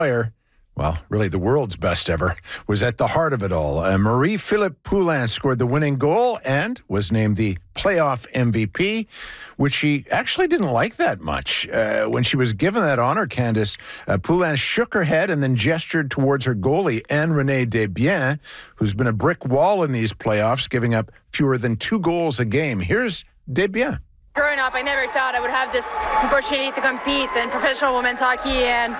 player, well, really the world's best ever, was at the heart of it all. Marie-Philippe Poulin scored the winning goal and was named the playoff MVP, which she actually didn't like that much. When she was given that honor, Candace, Poulin shook her head and then gestured towards her goalie, Anne-Renée Desbiens, who's been a brick wall in these playoffs, giving up fewer than 2 goals a game. Here's Desbiens. Growing up, I never thought I would have this opportunity to compete in professional women's hockey and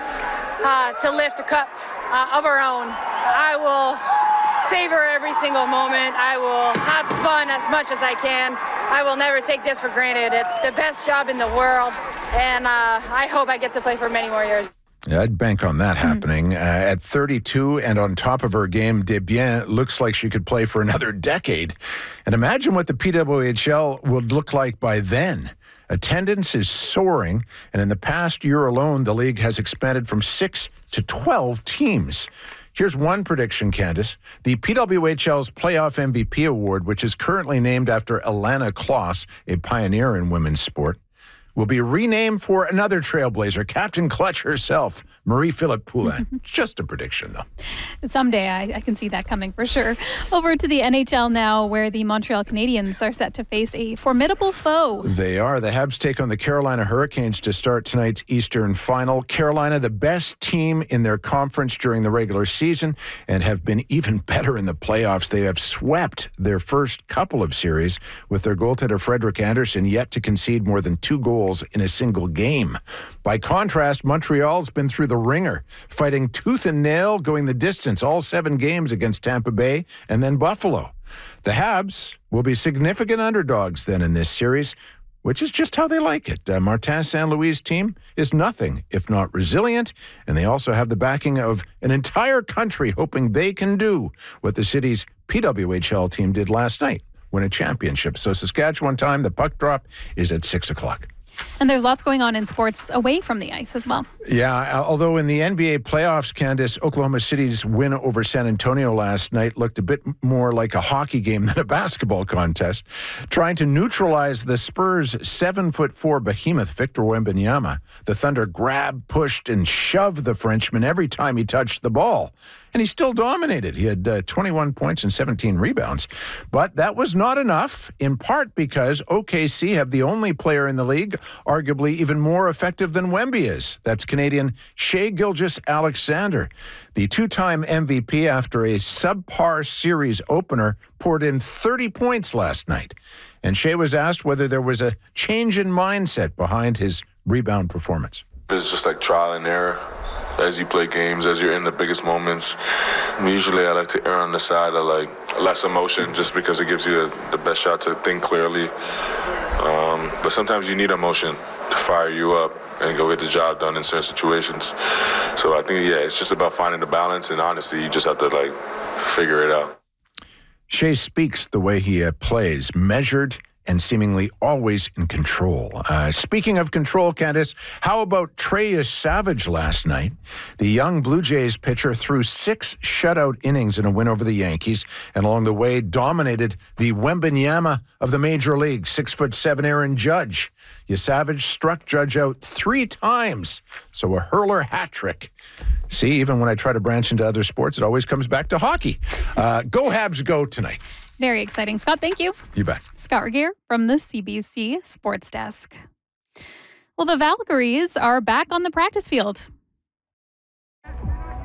to lift a cup of our own. I will savor every single moment. I will have fun as much as I can. I will never take this for granted. It's the best job in the world, and I hope I get to play for many more years. Yeah, I'd bank on that happening. At 32 and on top of her game, Desbiens looks like she could play for another decade. And imagine what the PWHL would look like by then. Attendance is soaring, and in the past year alone, the league has expanded from 6 to 12 teams. Here's one prediction, Candace. The PWHL's Playoff MVP Award, which is currently named after Alana Kloss, a pioneer in women's sport, will be renamed for another trailblazer, Captain Clutch herself, Marie-Philippe Poulin. Just a prediction, though. Someday I can see that coming for sure. Over to the NHL now, where the Montreal Canadiens are set to face a formidable foe. They are. The Habs take on the Carolina Hurricanes to start tonight's Eastern Final. Carolina, the best team in their conference during the regular season, and have been even better in the playoffs. They have swept their first couple of series, with their goaltender Frederik Andersen yet to concede more than 2 goals in a single game. By contrast, Montreal's been through the ringer, fighting tooth and nail, going the distance all 7 games against Tampa Bay and then Buffalo. The Habs will be significant underdogs then in this series, which is just how they like it. Martin St. Louis' team is nothing if not resilient, and they also have the backing of an entire country hoping they can do what the city's PWHL team did last night, win a championship. So Saskatchewan time, the puck drop is at 6 o'clock. And there's lots going on in sports away from the ice as well. Yeah, although in the NBA playoffs, Candace, Oklahoma City's win over San Antonio last night looked a bit more like a hockey game than a basketball contest. Trying to neutralize the Spurs' 7'4" behemoth, Victor Wembanyama, the Thunder grabbed, pushed, and shoved the Frenchman every time he touched the ball. And he still dominated. He had 21 points and 17 rebounds. But that was not enough, in part because OKC have the only player in the league, arguably even more effective than Wemby is. That's Canadian Shai Gilgeous-Alexander. The 2-time MVP, after a subpar series opener, poured in 30 points last night. And Shai was asked whether there was a change in mindset behind his rebound performance. It's just like trial and error. As you play games, as you're in the biggest moments, usually I like to err on the side of like less emotion, just because it gives you the best shot to think clearly. But sometimes you need emotion to fire you up and go get the job done in certain situations. So I think, it's just about finding the balance, and honestly, you just have to like figure it out. Shai speaks the way he plays, measured and seemingly always in control. Speaking of control, Candace, how about Trey Savage last night? The young Blue Jays pitcher threw 6 shutout innings in a win over the Yankees, and along the way dominated the Wembanyama of the major league, 6'7" Aaron Judge. Savage struck Judge out 3 times, so a hurler hat trick. See, even when I try to branch into other sports, it always comes back to hockey. Go Habs, go tonight. Very exciting. Scott, thank you. You bet. Scott Regier from the CBC Sports Desk. Well, the Valkyries are back on the practice field. Hey,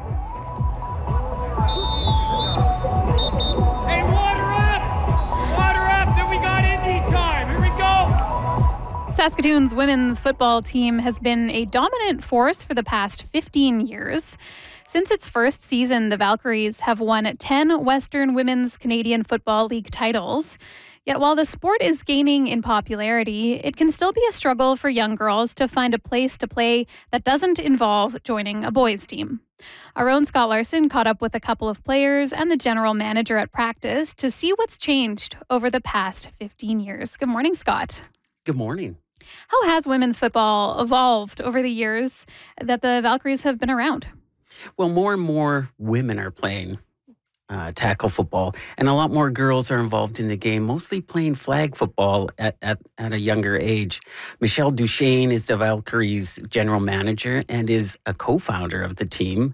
water up, then we got Indy time. Here we go. Saskatoon's women's football team has been a dominant force for the past 15 years. Since its first season, the Valkyries have won 10 Western Women's Canadian Football League titles. Yet while the sport is gaining in popularity, it can still be a struggle for young girls to find a place to play that doesn't involve joining a boys' team. Our own Scott Larson caught up with a couple of players and the general manager at practice to see what's changed over the past 15 years. Good morning, Scott. Good morning. How has women's football evolved over the years that the Valkyries have been around? Well, more and more women are playing tackle football, and a lot more girls are involved in the game, mostly playing flag football at a younger age. Michelle Duchesne is the Valkyries general manager and is a co-founder of the team.